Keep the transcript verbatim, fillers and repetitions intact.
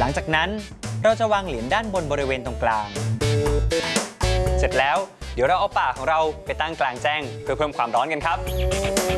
ลังจากนั้นเราจะวางเหรียญด้านบนบริเวณตรงกลางเสร็จแล้วเดี๋ยวเราเอาป่าของเราไปตั้งกลางแจ้งเพื่อเพิ่มความร้อนกันครับ